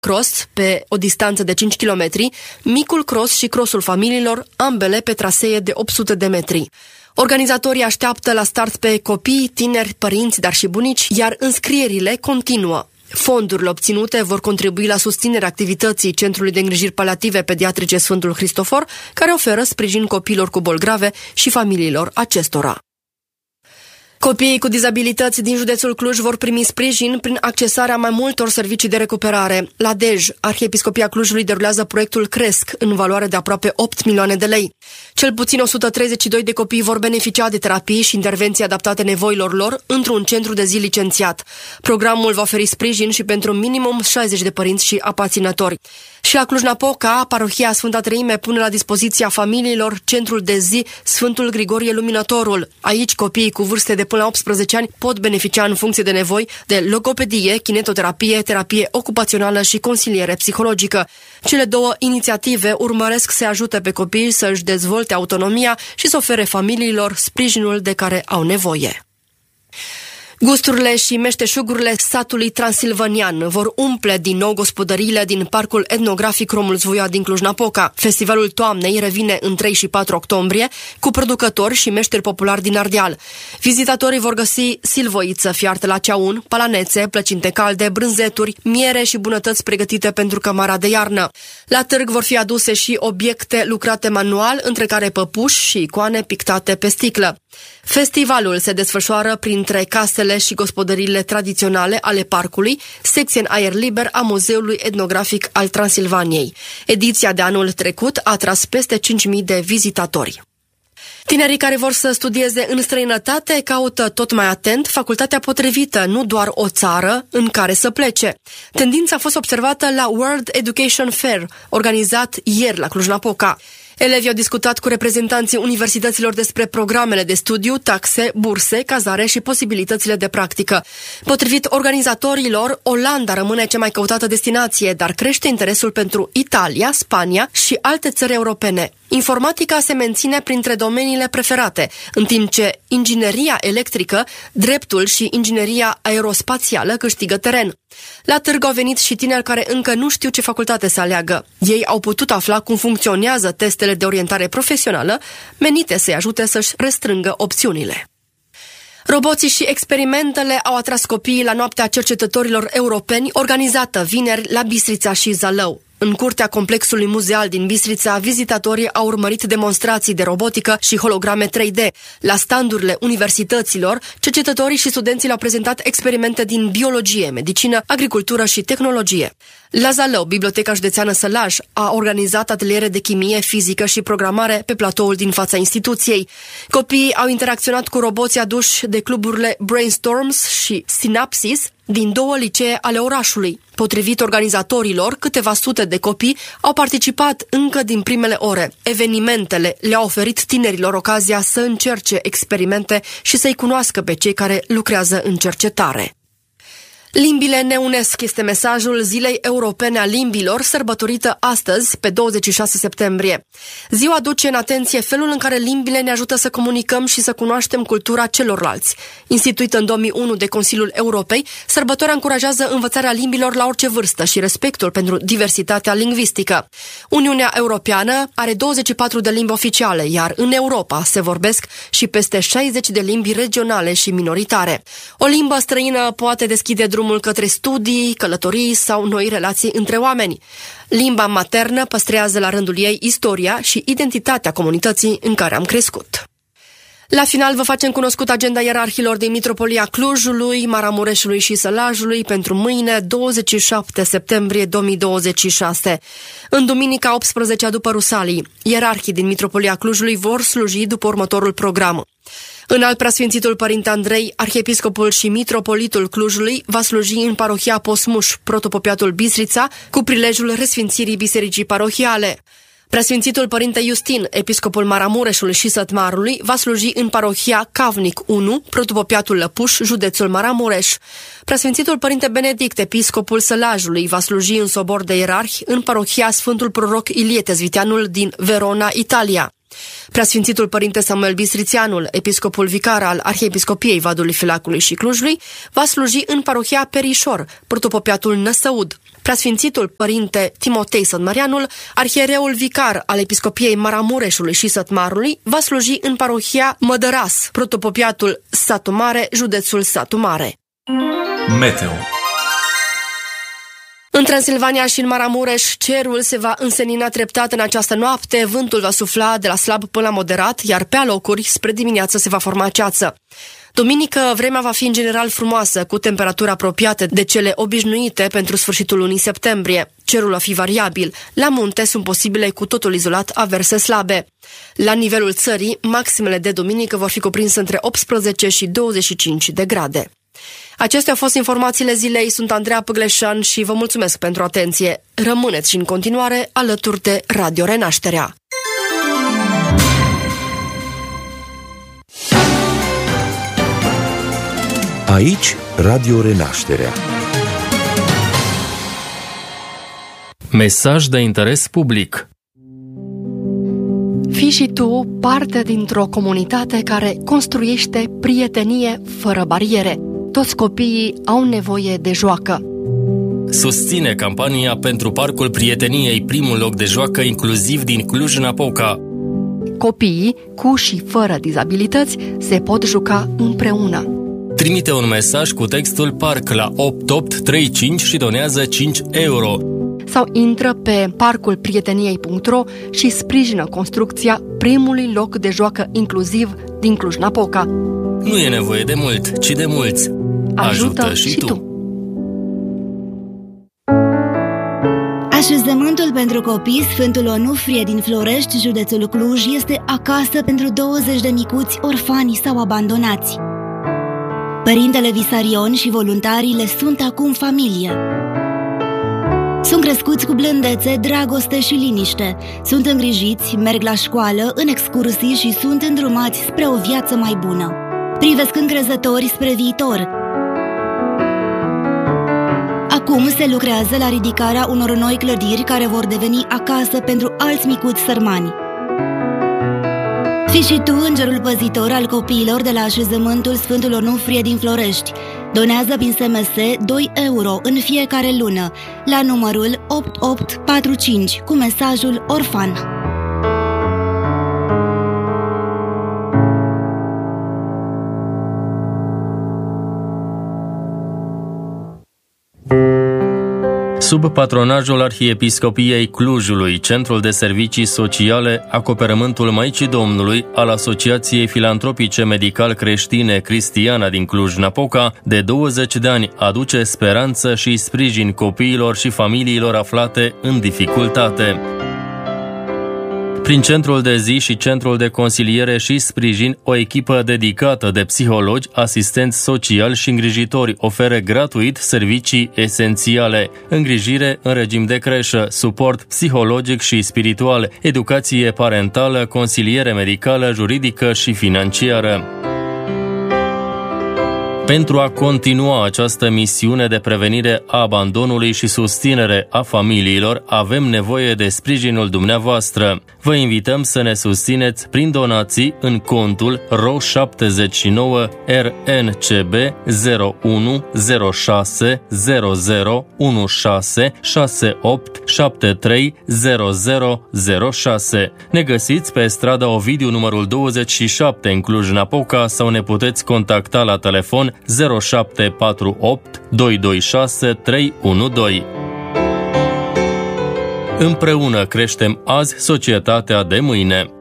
cross pe o distanță de 5 km, micul cross și crossul familiilor, ambele pe trasee de 800 de metri. Organizatorii așteaptă la start pe copii, tineri, părinți, dar și bunici, iar înscrierile continuă. Fondurile obținute vor contribui la susținerea activității Centrului de Îngrijiri Paliative Pediatrice Sfântul Hristofor, care oferă sprijin copiilor cu boli grave și familiilor acestora. Copiii cu dizabilități din județul Cluj vor primi sprijin prin accesarea mai multor servicii de recuperare. La Dej, Arhiepiscopia Clujului derulează proiectul Cresc, în valoare de aproape 8 milioane de lei. Cel puțin 132 de copii vor beneficia de terapii și intervenții adaptate nevoilor lor într-un centru de zi licențiat. Programul va oferi sprijin și pentru minimum 60 de părinți și aparținători. Și la Cluj-Napoca, parohia Sfânta Treime pune la dispoziția familiilor centrul de zi Sfântul Grigorie Luminătorul. Aici, copiii cu vârste de până la 18 ani pot beneficia în funcție de nevoi de logopedie, kinetoterapie, terapie ocupațională și consiliere psihologică. Cele două inițiative urmăresc să ajute pe copii să își dezvolte autonomia și să ofere familiilor sprijinul de care au nevoie. Gusturile și meșteșugurile satului transilvanian vor umple din nou gospodăriile din Parcul Etnografic Romul-Zvuia din Cluj-Napoca. Festivalul toamnei revine în 3 și 4 octombrie cu producători și meșteri populari din Ardeal. Vizitatorii vor găsi silvoiță, fiartă la ceaun, palanețe, plăcinte calde, brânzeturi, miere și bunătăți pregătite pentru cămara de iarnă. La târg vor fi aduse și obiecte lucrate manual, între care păpuși și icoane pictate pe sticlă. Festivalul se desfășoară printre casele și gospodăriile tradiționale ale parcului, secție în aer liber a Muzeului Etnografic al Transilvaniei. Ediția de anul trecut a atras peste 5.000 de vizitatori. Tinerii care vor să studieze în străinătate caută tot mai atent facultatea potrivită, nu doar o țară în care să plece. Tendința a fost observată la World Education Fair, organizat ieri la Cluj-Napoca. Elevii au discutat cu reprezentanții universităților despre programele de studiu, taxe, burse, cazare și posibilitățile de practică. Potrivit organizatorilor, Olanda rămâne cea mai căutată destinație, dar crește interesul pentru Italia, Spania și alte țări europene. Informatica se menține printre domeniile preferate, în timp ce ingineria electrică, dreptul și ingineria aerospațială câștigă teren. La târg au venit și tineri care încă nu știu ce facultate să aleagă. Ei au putut afla cum funcționează testele de orientare profesională, menite să-i ajute să-și restrângă opțiunile. Roboții și experimentele au atras copiii la Noaptea Cercetătorilor Europeni, organizată vineri la Bistrița și Zalău. În curtea complexului muzeal din Bistrița, vizitatorii au urmărit demonstrații de robotică și holograme 3D. La standurile universităților, cercetătorii și studenții le-au prezentat experimente din biologie, medicină, agricultură și tehnologie. La Zalău, Biblioteca Județeană Sălaj a organizat ateliere de chimie, fizică și programare pe platoul din fața instituției. Copiii au interacționat cu roboții aduși de cluburile Brainstorms și Synapsis din 2 licee ale orașului. Potrivit organizatorilor, câteva sute de copii au participat încă din primele ore. Evenimentele le-au oferit tinerilor ocazia să încerce experimente și să-i cunoască pe cei care lucrează în cercetare. Limbile ne unesc este mesajul Zilei Europene a Limbilor, sărbătorită astăzi, pe 26 septembrie. Ziua aduce în atenție felul în care limbile ne ajută să comunicăm și să cunoaștem cultura celorlalți. Instituită în 2001 de Consiliul Europei, sărbătoarea încurajează învățarea limbilor la orice vârstă și respectul pentru diversitatea lingvistică. Uniunea Europeană are 24 de limbi oficiale, iar în Europa se vorbesc și peste 60 de limbi regionale și minoritare. O limbă străină poate deschide drumul către studii, călătorii sau noi relații între oameni. Limba maternă păstrează la rândul ei istoria și identitatea comunității în care am crescut. La final vă facem cunoscut agenda ierarhilor din Mitropolia Clujului, Maramureșului și Sălajului pentru mâine, 27 septembrie 2026. În duminica 18-a după Rusalii, ierarhii din Mitropolia Clujului vor sluji după următorul program. Înalt Preasfințitul Părinte Andrei, arhiepiscopul și mitropolitul Clujului, va sluji în parohia Posmuș, protopopiatul Bistrița, cu prilejul resfințirii bisericii parohiale. Preasfințitul Părinte Justin, episcopul Maramureșului și Sătmarului, va sluji în parohia Cavnic 1, protopopiatul Lăpuș, județul Maramureș. Preasfințitul Părinte Benedict, episcopul Sălajului, va sluji în sobor de ierarhi în parohia Sfântul Proroc Ilie Tezviteanul din Verona, Italia. Preasfințitul Părinte Samuel Bistrițianul, episcopul vicar al Arhiepiscopiei Vadului Filacului și Clujului, va sluji în parohia Perișor, protopopiatul Năsăud. Preasfințitul Părinte Timotei Sătmăreanul, arhiereul vicar al Episcopiei Maramureșului și Sătmarului, va sluji în parohia Mădăras, protopopiatul Satu Mare, județul Satu Mare. Meteo. În Transilvania și în Maramureș, cerul se va însenina treptat în această noapte, vântul va sufla de la slab până la moderat, iar pe alocuri, spre dimineață, se va forma ceață. Duminică, vremea va fi în general frumoasă, cu temperaturi apropiate de cele obișnuite pentru sfârșitul lunii septembrie. Cerul va fi variabil. La munte sunt posibile cu totul izolat averse slabe. La nivelul țării, maximele de duminică vor fi cuprinse între 18 și 25 de grade. Acestea au fost informațiile zilei, sunt Andreea Păgleșan și vă mulțumesc pentru atenție. Rămâneți și în continuare alături de Radio Renașterea. Aici, Radio Renașterea. Mesaj de interes public. Fii și tu parte dintr-o comunitate care construiește prietenie fără bariere. Toți copiii au nevoie de joacă. Susține campania pentru Parcul Prieteniei, primul loc de joacă inclusiv din Cluj-Napoca. Copiii, cu și fără dizabilități, se pot juca împreună. Trimite un mesaj cu textul PARC la 8835 și donează 5 euro. Sau intră pe parculprieteniei.ro și sprijină construcția primului loc de joacă inclusiv din Cluj-Napoca. Nu e nevoie de mult, ci de mulți. Ajută și tu! Așezământul pentru copii Sfântul Onufrie din Florești, județul Cluj, este acasă pentru 20 de micuți orfani sau abandonați. Părintele Visarion și voluntarii le sunt acum familie. Sunt crescuți cu blândețe, dragoste și liniște. Sunt îngrijiți, merg la școală, în excursii și sunt îndrumați spre o viață mai bună. Privesc încrezători spre viitor. Acum se lucrează la ridicarea unor noi clădiri care vor deveni acasă pentru alți micuți sărmani. Fii și tu îngerul păzitor al copiilor de la așezământul Sfântul Onufrie din Florești. Donează prin SMS 2 euro în fiecare lună la numărul 8845 cu mesajul orfan. Sub patronajul Arhiepiscopiei Clujului, Centrul de Servicii Sociale, Acoperământul Maicii Domnului al Asociației Filantropice Medical Creștine Cristiana din Cluj-Napoca, de 20 de ani aduce speranță și sprijin copiilor și familiilor aflate în dificultate. Prin centrul de zi și centrul de consiliere și sprijin, o echipă dedicată de psihologi, asistenți sociali și îngrijitori oferă gratuit servicii esențiale: îngrijire în regim de creșă, suport psihologic și spiritual, educație parentală, consiliere medicală, juridică și financiară. Pentru a continua această misiune de prevenire a abandonului și susținere a familiilor, avem nevoie de sprijinul dumneavoastră. Vă invităm să ne susțineți prin donații în contul RO79 RNCB 0106 0016 68 73 0006. Ne găsiți pe strada Ovidiu numărul 27 în Cluj-Napoca sau ne puteți contacta la telefon 0748 226 312. Împreună creștem azi societatea de mâine.